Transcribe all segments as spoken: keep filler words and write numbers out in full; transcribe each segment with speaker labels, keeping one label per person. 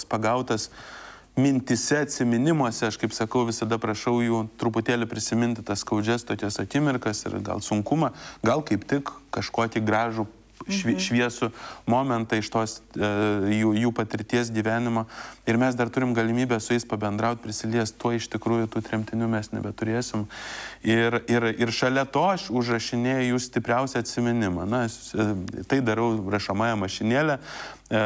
Speaker 1: pagautas mintise, atsiminimuose, aš kaip sakau, visada prašau jų truputėlį prisiminti tas skaudžias tokias akimirkas ir gal sunkumą, gal kaip tik kažkokį gražų švi, šviesų momentą iš tos e, jų, jų patirties gyvenimo. Ir mes dar turim galimybę su jais pabendrauti, prisiliesti, tuo iš tikrųjų tų tremtinių mes nebeturėsim. Ir, ir, ir šalia to aš užrašinėjau jų stipriausią atsiminimą. Na, tai darau rašomąją mašinėlę. E,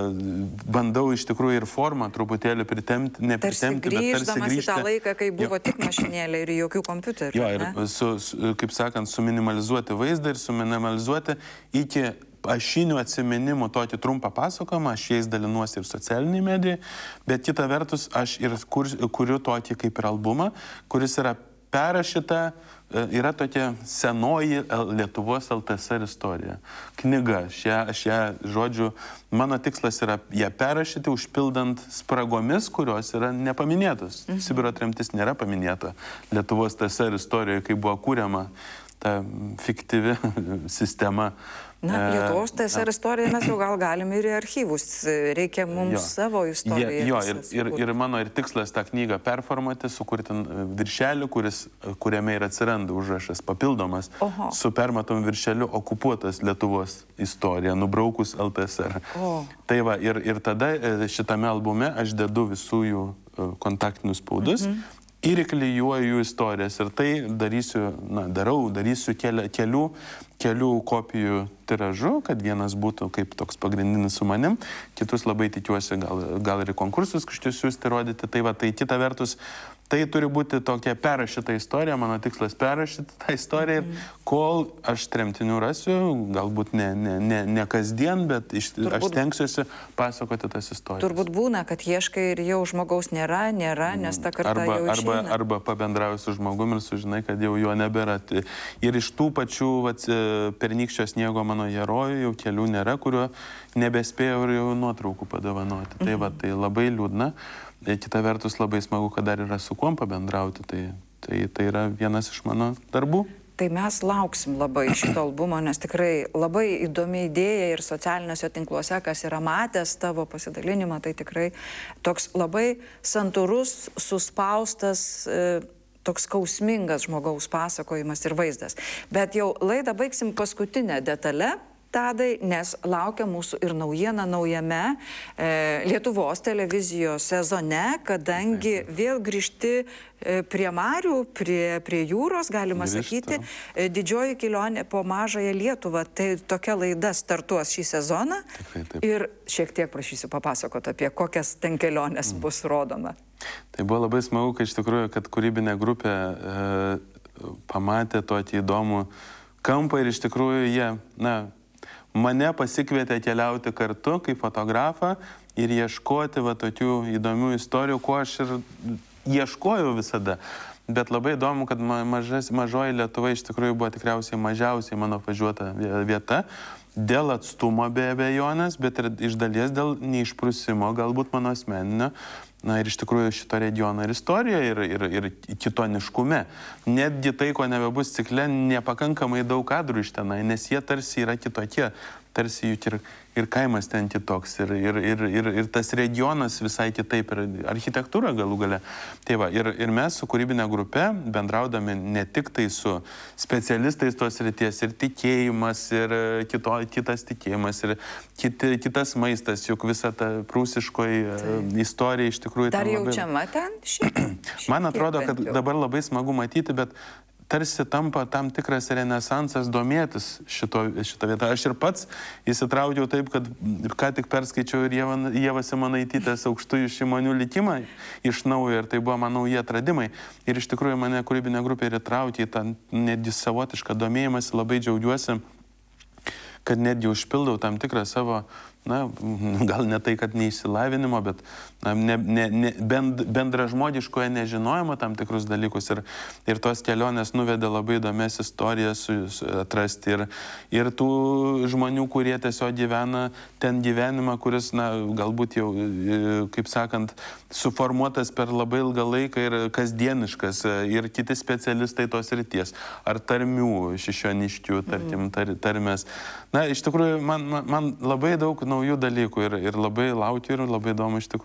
Speaker 1: bandau iš tikrųjų ir formą truputėlį pritemti, nepritempti, bet tarsi
Speaker 2: grįždamas
Speaker 1: grįžti.
Speaker 2: į tą laiką, kai buvo
Speaker 1: jo.
Speaker 2: tik mašinėlė ir jokių kompiuterių.
Speaker 1: Jo, ir su, su, kaip sakant, suminimalizuoti vaizdą ir suminimalizuoti iki ašinių atsiminimų tokį trumpą pasakojimą, aš jais dalinuosi ir socialiniai medijai, bet kita vertus aš ir kur, kuriu tokį kaip ir albumą, kuris yra perrašyta, yra tokia senoji Lietuvos L T S R istorija. Knyga, šią, šią žodžiu, mano tikslas yra ją perrašyti, užpildant spragomis, kurios yra nepaminėtos. Mhm. Sibiro tremtis nėra paminėta Lietuvos T S R istorijoje, kai buvo kūriama ta fiktyvi sistema.
Speaker 2: Na, Lietuvos T S R istoriją mes jau gal galim ir į archyvus. Reikia mums jo. Savo istoriją.
Speaker 1: Jo, ir, ir, ir mano ir tikslas tą knygą performuoti, sukurti viršelį, kuris, kuriame ir atsiranda užrašas papildomas. Oho. Su permatomu viršeliu okupuotas Lietuvos istorija, nubraukus L T S R. O. Tai va, ir, ir tada šitame albume aš dedu visų jų kontaktinius spaudus. Mhm. Ir įklijuoju jų istorijas. Ir tai darysiu, na, darau, darysiu keli, kelių, kelių kopijų tiražu, kad vienas būtų kaip toks pagrindinis su manim, kitus labai tikiuosi gal, gal ir į konkursus kažkius siūsti rodyti. Tai va, tai kita vertus, tai turi būti tokia perrašyta istorija, mano tikslas perrašyti tą istoriją. Mm. Ir kol aš tremtinių rasiu, galbūt ne, ne, ne, ne kasdien, bet iš, turbūt, aš stengsiuosi pasakoti tas istorijas.
Speaker 2: Turbūt būna, kad ieškai ir jau žmogaus nėra, nėra, nes ta karta
Speaker 1: arba,
Speaker 2: jau
Speaker 1: arba,
Speaker 2: išeina.
Speaker 1: arba pabendrauji su žmogumi ir sužinai, kad jau jo nebėra. Ir iš tų pačių vat, pernykščio sniego mano herojų jau kelių nėra, kurio nebespėjau ir jau nuotraukų padovanoti. Mm. Tai, va, tai labai liūdna. Kita vertus labai smagu, kad dar yra su kuom pabendrauti. Tai, tai, tai yra vienas iš mano darbų.
Speaker 2: Tai mes lauksim labai šito albumo, nes tikrai labai įdomi idėja ir socialiniuose tinkluose, kas yra matęs tavo pasidalinimą, tai tikrai toks labai santūrus, suspaustas, e, toks skausmingas žmogaus pasakojimas ir vaizdas. Bet jau laidą baigsim paskutinę detalę, Tadai, nes laukia mūsų ir naujiena naujame e, Lietuvos televizijos sezone, kadangi vėl grįžti e, prie marių, prie, prie jūros, galima Grįžta. sakyti, e, didžioji kelionė po mažąją Lietuvą. Tai tokia laida startuos šį sezoną.
Speaker 1: Tikrai, taip.
Speaker 2: Ir šiek tiek prašysiu papasakoti apie kokias ten kelionės mm. bus rodoma.
Speaker 1: Tai buvo labai smagu, kad iš tikrųjų, kad kūrybinė grupė e, pamatė tokį įdomų kampą ir iš tikrųjų jie, na, mane pasikvietė keliauti kartu kaip fotografą ir ieškoti va tokių įdomių istorijų, ko aš ir ieškojau visada. Bet labai įdomu, kad mažas, mažoji Lietuva iš tikrųjų buvo tikriausiai mažiausiai mano apvažiuota vieta. Dėl atstumo be abejonės, bet ir iš dalies dėl neišprusimo, galbūt mano asmeninio. Na ir iš tikrųjų šito regiono ir istorija, ir, ir, ir kitoniškume. Netgi tai, ko nebebus cikle, nepakankamai daug kadrų iš tenai, nes jie tarsi yra kitokie. Tarsi juk ir, ir kaimas ten kitoks, ir, ir, ir, ir, ir tas regionas visai kitaip, ir architektūra galų gale. Tai va, ir, ir mes su kūrybinė grupe, bendraudami ne tik tai su specialistais tos ryties, ir tikėjimas, ir kito, kitas tikėjimas, ir kiti, kitas maistas, juk visa ta prūsiškoji tai. istorija iš tikrųjų...
Speaker 2: Dar
Speaker 1: labai...
Speaker 2: jaučiama ten šiek tiek?
Speaker 1: Man atrodo, kad dabar labai smagu matyti, bet tarsi tampa tam tikras renesansas domėtis šito, šito vietą. Aš ir pats įsitraukiau taip, kad ką tik perskaičiau ir Ieva Simonaitytės Aukštųjų Šimonių likimą iš naujo, ir tai buvo man nauji atradimai. Ir iš tikrųjų mane kūrybinė grupė ir įtraukė į tą netgi savotišką domėjimąsi, labai džiaugiuosi, kad netgi užpildau tam tikrą savo, na, gal ne tai, kad neišsilavinimo, bet na, ne, ne, ne, bend, bendražmogiškoje nežinojimo tam tikrus dalykus. Ir, ir tos kelionės nuvedė labai įdomias istorijas su, su, atrasti. Ir, ir tų žmonių, kurie tiesiog gyvena ten gyvenimą, kuris, na, galbūt jau, kaip sakant, suformuotas per labai ilgą laiką ir kasdieniškas. Ir kiti specialistai tos ryties. Ar tarmių, šešioniškių, tarkim, tar, tarmės. Na, iš tikrųjų, man, man, man labai daug naujų dalykų ir, ir labai laukiu ir labai įdomu iš tikrųjų.